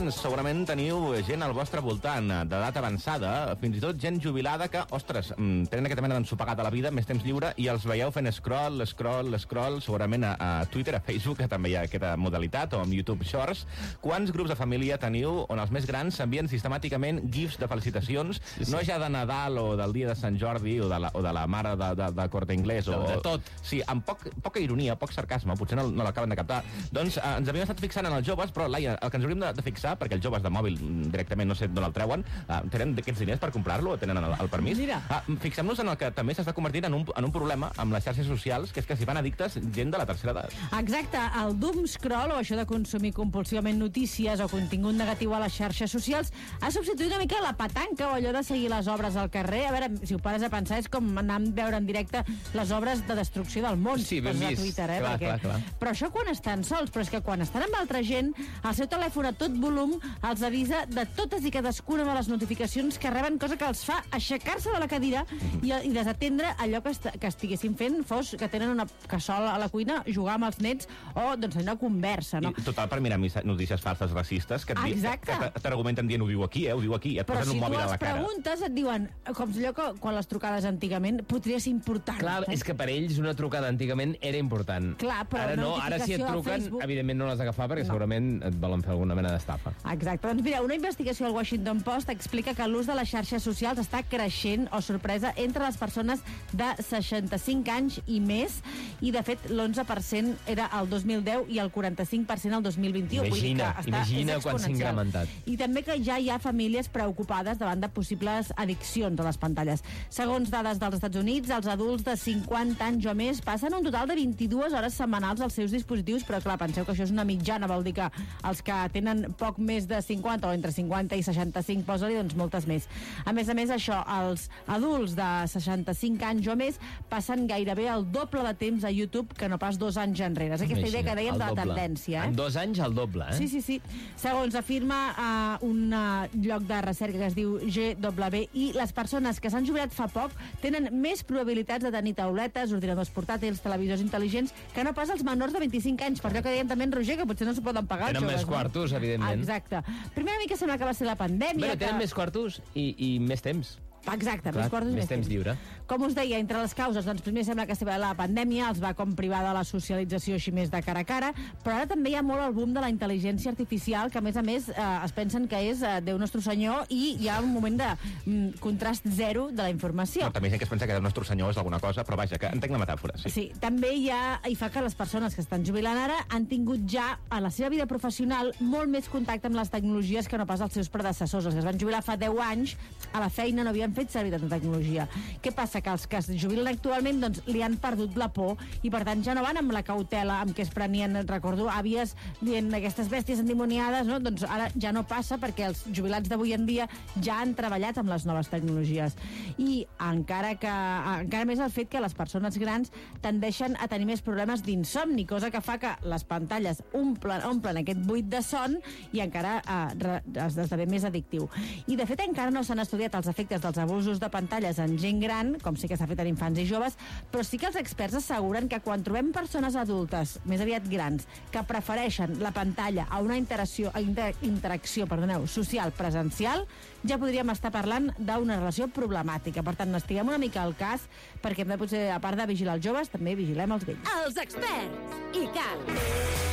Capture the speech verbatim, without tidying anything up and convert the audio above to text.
grans, segurament teniu gent al vostre voltant d'edat avançada, fins i tot gent jubilada que, ostres, tenen aquesta mena d'ensopegat a la vida, més temps lliure, i els veieu fent scroll, scroll, scroll, segurament a, a Twitter, a Facebook, que també hi ha aquesta modalitat, o amb YouTube Shorts. Quants grups de família teniu on els més grans s'envien sistemàticament gifs de felicitacions, sí, sí. no ja de Nadal o del dia de Sant Jordi o de la, o de la mare de, de, de Corte Inglés, o de tot. Sí, amb poc, poca ironia, poc sarcasme, potser no, no l'acaben de captar. Doncs eh, ens havíem estat fixant en els joves, però, Laia, el que ens hauríem de, de fixar, perquè els joves de mòbil directament no sé d'on el treuen, eh, tenen aquests diners per comprar-lo o tenen el, el permís? Mira. Eh, fixem-nos en el que també s'està convertint en un, en un problema amb les xarxes socials, que és que s'hi van addictes gent de la tercera edat. Exacte, el doom scroll, o això de consumir compulsivament notícies o contingut negatiu a les xarxes socials, ha substituït una mica la petanca o allò de seguir les obres al carrer. A veure, si ho pares a pensar, és com anar a veure en directe les obres de destrucció del món. Sí, ben vist. Twitter, eh, clar, perquè... clar, clar. Però això quan estan sols, però és que quan estan amb altra gent, el seu telèfon a tot volum els avisa de totes i cadascuna de les notificacions que reben, cosa que els fa aixecar-se de la cadira i, i desatendre allò que, est que estiguessin fent, fos que tenen una cassola a la cuina, jugar amb els nets o doncs una conversa, no? I, total, per mirar notícies falses racistes que t'argumenten dient ho diu aquí, eh, ho diu aquí, i et però posen si un mòbil a la cara. Però si tu els preguntes et diuen, com allò que quan les trucades antigament podria ser important. Clar, eh? és que per ells una trucada antigament era important. Clar, però ara no, ara si et truquen, evidentment no l'has d'agafar perquè no. segurament et volen fer alguna mena d'estafa. Exacte. Doncs mira, una investigació al Washington Post explica que l'ús de les xarxes socials està creixent, o sorpresa, entre les persones de seixanta-cinc anys i més, i de fet l'onze per cent era el dos mil deu i el quaranta-cinc per cent el dos mil vint-i-u. Imagina, Vull dir que està, imagina quan s'ha incrementat. I també que ja hi ha famílies preocupades davant de possibles addiccions a les pantalles. Segons dades dels Estats Units, els adults de cinquanta anys o més passen un total de vint-i-dues hores setmanals als seus dispositius, però clar, penseu que això és una mitjana, vol dir que els que tenen poc més de cinquanta o entre cinquanta i seixanta-cinc, posa-li doncs moltes més. A més a més, això, els adults de seixanta-cinc anys o més passen gairebé el doble de temps a YouTube que no pas dos anys enrere. És aquesta idea que dèiem de la tendència. Eh? En dos anys el doble, eh? Sí, sí, sí. Segons afirma uh, un uh, lloc de recerca que es diu G W I, les persones que s'han jubilat fa poc tenen més probabilitats de tenir tauletes, ordinadors portàtils, televisors intel·ligents, que no pas els menors de vint-i-cinc anys. Per allò que dèiem també en Roger, que potser no s'ho poden pagar. Tenen joves, més quartos, no? evidentment. Exacte. Primer mica sembla que va ser la pandèmia. Bé, que... tenen més quartos i, i més temps. Exacte, Clar, més quartos i més més temps lliure. Com us deia, entre les causes, doncs primer sembla que seva la pandèmia els va com privar de la socialització així més de cara a cara, però ara també hi ha molt el boom de la intel·ligència artificial, que a més a més eh, es pensen que és eh, Déu Nostre Senyor, i hi ha un moment de mm, contrast zero de la informació. No, també hi ha gent que es pensa que Déu Nostre Senyor és alguna cosa, però vaja, que entenc la metàfora. Sí, sí també hi ha, hi fa que les persones que estan jubilant ara han tingut ja a la seva vida professional molt més contacte amb les tecnologies que no pas els seus predecessors. Els que es van jubilar fa deu anys, a la feina no havien fet servir tanta tecnologia. Què passa? Que els que es jubilen actualment doncs, li han perdut la por i per tant ja no van amb la cautela amb què es prenien, recordo, àvies dient aquestes bèsties endimoniades, no? Doncs ara ja no passa perquè els jubilats d'avui en dia ja han treballat amb les noves tecnologies. I encara que encara més el fet que les persones grans tendeixen a tenir més problemes d'insomni, cosa que fa que les pantalles omplen, omplen aquest buit de son i encara eh, esdevé més addictiu. I de fet encara no s'han estudiat els efectes dels abusos de pantalles en gent gran, com sí que s'ha fet en infants i joves, però sí que els experts asseguren que quan trobem persones adultes, més aviat grans, que prefereixen la pantalla a una interacció, a inter, interacció perdoneu, social presencial, ja podríem estar parlant d'una relació problemàtica. Per tant, n'estiguem una mica al cas, perquè potser, a part de vigilar els joves, també vigilem els vells. Els experts, i cal.